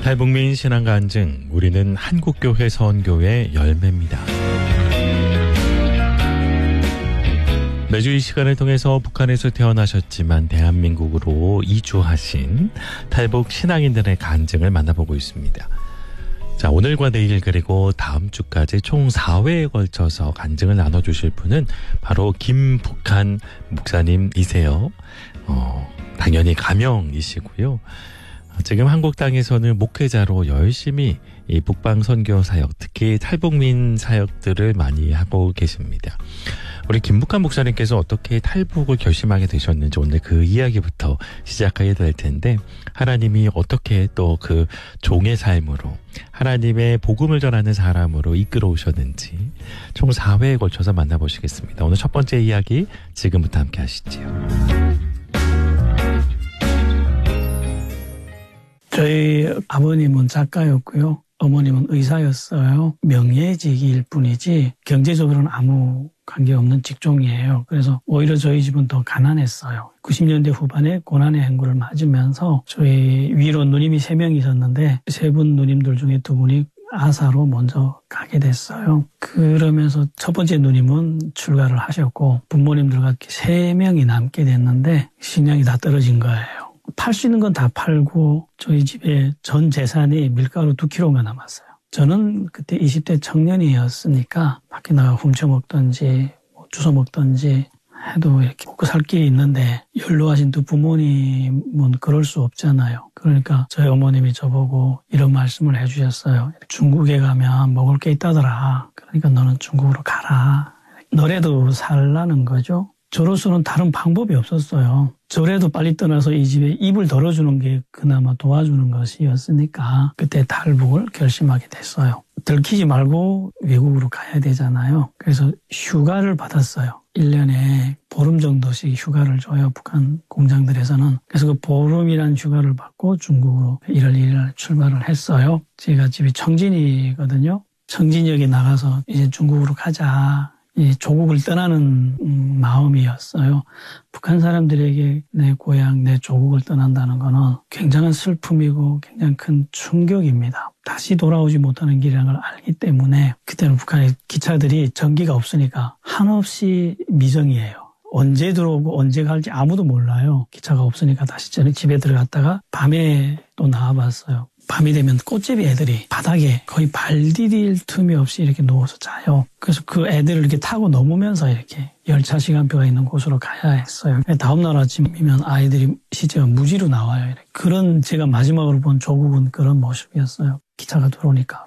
탈북민 신앙 간증, 우리는 한국교회 선교의 열매입니다. 매주 이 시간을 통해서 북한에서 태어나셨지만 대한민국으로 이주하신 탈북 신앙인들의 간증을 만나보고 있습니다. 자, 오늘과 내일 그리고 다음 주까지 총 4회에 걸쳐서 간증을 나눠주실 분은 바로 김북한 목사님이세요. 당연히 가명이시고요. 지금 한국 땅에서는 목회자로 열심히 이 북방 선교 사역, 특히 탈북민 사역들을 많이 하고 계십니다. 우리 김북한 목사님께서 어떻게 탈북을 결심하게 되셨는지 오늘 그 이야기부터 시작하게 될 텐데, 하나님이 어떻게 또 그 종의 삶으로 하나님의 복음을 전하는 사람으로 이끌어 오셨는지 총 4회에 걸쳐서 만나보시겠습니다. 오늘 첫 번째 이야기 지금부터 함께 하시지요. 저희 아버님은 작가였고요. 어머님은 의사였어요. 명예직일 뿐이지 경제적으로는 아무 관계없는 직종이에요. 그래서 오히려 저희 집은 더 가난했어요. 90년대 후반에 고난의 행군을 맞으면서 저희 위로 누님이 3명이셨는데 3분 누님들 중에 2분이 아사로 먼저 가게 됐어요. 그러면서 첫 번째 누님은 출가를 하셨고 부모님들과 3명이 남게 됐는데 식량이 다 떨어진 거예요. 팔 수 있는 건 다 팔고 저희 집에 전 재산이 밀가루 2kg가 남았어요. 저는 그때 20대 청년이었으니까 밖에 나가 훔쳐먹든지 주워먹든지 해도 이렇게 먹고 살 길이 있는데 연로하신 두 부모님은 그럴 수 없잖아요. 그러니까 저희 어머님이 저보고 이런 말씀을 해주셨어요. 중국에 가면 먹을 게 있다더라. 그러니까 너는 중국으로 가라. 너라도 살라는 거죠. 저로서는 다른 방법이 없었어요. 저라도 빨리 떠나서 이 집에 입을 덜어주는 게 그나마 도와주는 것이었으니까 그때 탈북을 결심하게 됐어요. 들키지 말고 외국으로 가야 되잖아요. 그래서 휴가를 받았어요. 1년에 보름 정도씩 휴가를 줘요. 북한 공장들에서는. 그래서 그 보름이란 휴가를 받고 중국으로 1월 1일 날 출발을 했어요. 제가 집이 청진이거든요. 청진역에 나가서 이제 중국으로 가자. 이 조국을 떠나는 마음이었어요. 북한 사람들에게 내 고향, 내 조국을 떠난다는 거는 굉장한 슬픔이고 굉장히 큰 충격입니다. 다시 돌아오지 못하는 길이라는 걸 알기 때문에 그때는 북한의 기차들이 전기가 없으니까 한없이 미정이에요. 언제 들어오고 언제 갈지 아무도 몰라요. 기차가 없으니까 다시 저는 집에 들어갔다가 밤에 또 나와봤어요. 밤이 되면 꽃제비 애들이 바닥에 거의 발 디딜 틈이 없이 이렇게 누워서 자요. 그래서 그 애들을 이렇게 타고 넘으면서 이렇게 열차 시간표가 있는 곳으로 가야 했어요. 다음날 아침이면 아이들이 시체가 무지로 나와요. 이렇게. 그런 제가 마지막으로 본 조국은 그런 모습이었어요. 기차가 들어오니까